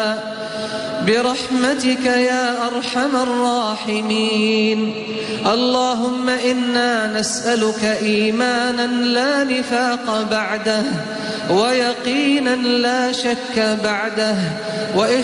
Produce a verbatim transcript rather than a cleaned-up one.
برحمتك يا أرحم الراحمين. اللهم إنا نسألك إيمانا لا نفاق بعده، ويقينا لا شك بعده،